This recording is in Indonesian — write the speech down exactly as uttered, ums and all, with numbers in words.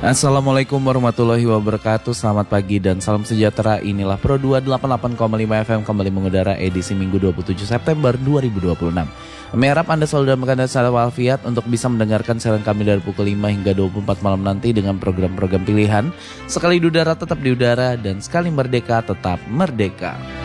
Assalamualaikum warahmatullahi wabarakatuh. Selamat pagi dan salam sejahtera. Inilah Pro dua delapan puluh delapan koma lima F M kembali mengudara edisi Minggu dua puluh tujuh September dua ribu dua puluh enam. Kami harap Anda selalu dalam keadaan sehat walafiat untuk bisa mendengarkan siaran kami dari pukul lima hingga dua puluh empat malam nanti dengan program-program pilihan. Sekali di udara tetap di udara dan sekali merdeka tetap merdeka.